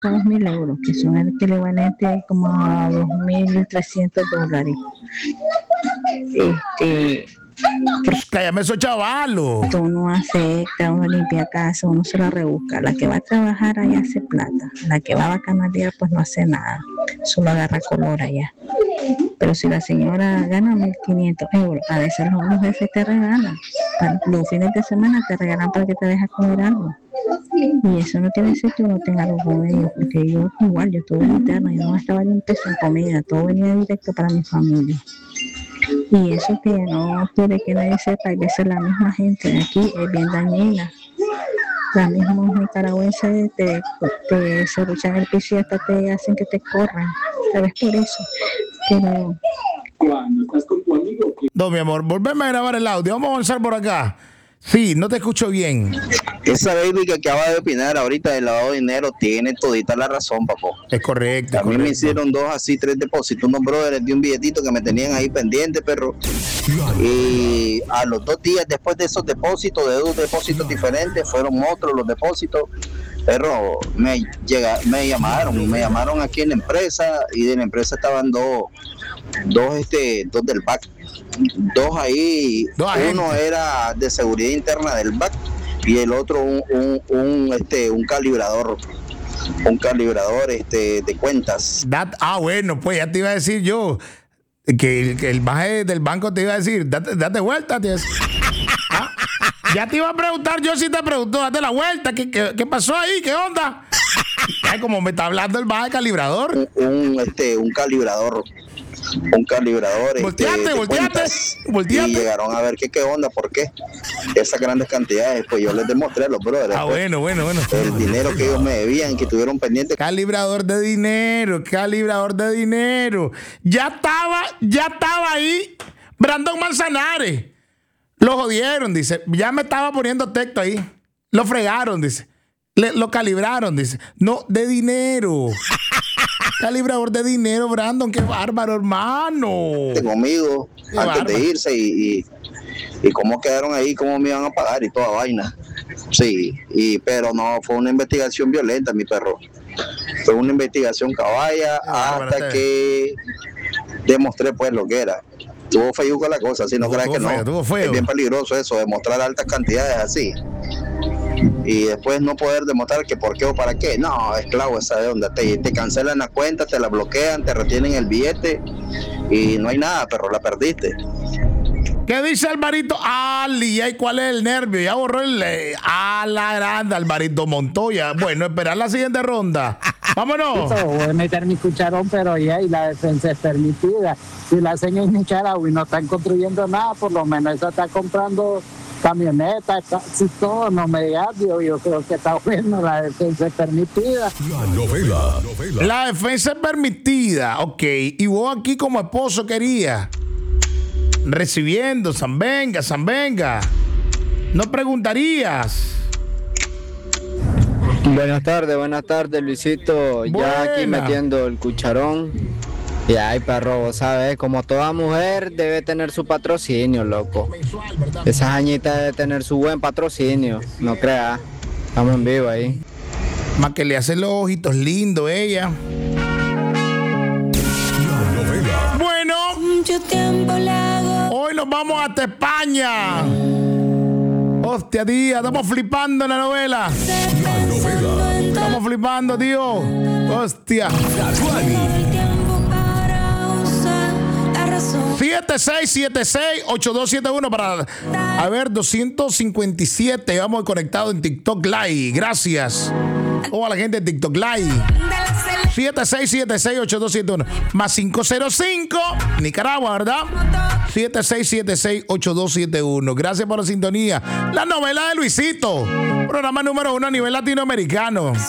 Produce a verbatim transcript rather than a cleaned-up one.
dos mil euros, que son el equivalente como a dos mil trescientos dólares. Este, Cállame esos chavalos. Uno hace, uno limpia casa, uno se la rebusca. La que va a trabajar ahí hace plata. La que va a bacanalear pues no hace nada. Solo agarra color allá. Pero si la señora gana mil quinientos euros, a veces los, los jefes te regalan. Para los fines de semana te regalan para que te dejes comer algo. Y eso no quiere decir que uno tenga algo con ellos, porque yo igual, yo estuve interna, yo no gastaba ni un peso en comida, todo venía directo para mi familia. Y eso que no quiere que nadie sepa, y a veces la misma gente de aquí es bien dañina. La misma nicaragüense te, te serruchan el piso y hasta te hacen que te corran. ¿Sabes? Por eso. Pero cuando estás con tu amigo. No, mi amor, volveme a grabar el audio. Vamos a avanzar por acá. Sí, no te escucho bien. Esa baby que acaba de opinar ahorita del lavado de dinero tiene todita la razón, papo. Es correcto. A mí correcto. me hicieron dos así, tres depósitos, unos brothers de un billetito que me tenían ahí pendiente, perro. Y a los dos días después de esos depósitos, de dos depósitos diferentes, fueron otros los depósitos. Pero me llega, me llamaron, me llamaron aquí en la empresa y de la empresa estaban dos, dos este, dos del B A C, dos ahí, dos uno agentes. era de seguridad interna del B A C y el otro un, un, un este, un calibrador, un calibrador este de cuentas. That, ah, bueno, pues ya te iba a decir yo que el, que el baje del banco te iba a decir, date, date vuelta, te iba a decir. ¿Ah? Ya te iba a preguntar, yo sí te pregunto, date la vuelta, ¿qué, qué, qué pasó ahí? ¿Qué onda? Ay, como me está hablando el baje calibrador. Un, un este un calibrador, un calibrador Volteate, este, de volteate, cuentas. volteate. Y llegaron a ver qué qué onda, por qué esas grandes cantidades, pues yo les demostré a los brothers Ah, pues, bueno, bueno, bueno. el dinero que ellos me debían, que tuvieron pendiente. Calibrador de dinero, calibrador de dinero. Ya estaba, ya estaba ahí Brandon Manzanares. Lo jodieron, dice. Ya me estaba poniendo texto ahí. Lo fregaron, dice. Le, lo calibraron, dice. No, de dinero. Calibrador de dinero, Brandon. Qué bárbaro, hermano. Conmigo Qué antes bárbaro. de irse y, y, y cómo quedaron ahí, cómo me iban a pagar y toda vaina. Sí, y pero no, fue una investigación violenta, mi perro. Fue una investigación caballa bárbaro, hasta usted. que demostré pues lo que era. Tuvo feo con la cosa, si no Tuvo- creas tuvo que feo, no. tuvo feo. Es bien peligroso eso, demostrar altas cantidades así. Y después no poder demostrar que por qué o para qué. No, esclavo, esa de onda. Te, te cancelan la cuenta, te la bloquean, te retienen el billete y no hay nada, pero la perdiste. ¿Qué dice Alvarito? Ali, ¿y cuál es el nervio? Ya borró el... eh, a la grande, Alvarito Montoya. Bueno, esperar la siguiente ronda. Vámonos. Voy a meter mi cucharón, pero ya, y la defensa es permitida. Si la hacen en Nicaragua y no están construyendo nada, por lo menos esa está comprando camionetas, casi todo, no me digas, yo, yo creo que está bueno, la defensa es permitida. La novela. novela. La defensa es permitida, ok. Y vos aquí como esposo querías recibiendo, Zambenga, Zambenga. No preguntarías. Buenas tardes, buenas tardes, Luisito. Ya aquí Buena. metiendo el cucharón. Y ay, perro, vos sabes, como toda mujer debe tener su patrocinio, loco. Esa jañita debe tener su buen patrocinio, no creas. Estamos en vivo ahí. Más que le hace los ojitos lindos ella. La novela. Bueno, Mucho tiempo le hago. hoy nos vamos hasta España. Hostia, tía, estamos flipando en la novela. La novela. Estamos flipando, tío. Hostia. El tiempo para usar la razón. siete seis siete seis ocho dos siete uno para a ver doscientos cincuenta y siete. Vamos conectados en TikTok Live. Gracias. O a la gente de TikTok Live. siete seis siete seis ocho dos siete uno más cinco cero cinco Nicaragua, ¿verdad? siete seis siete seis ocho dos siete uno. Gracias por la sintonía. La novela de Luisito, programa número uno a nivel latinoamericano.